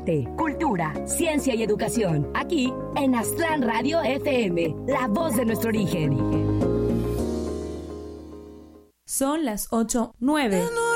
arte, cultura, ciencia y educación. Aquí en Aztlán Radio FM, la voz de nuestro origen. Son las 8:09.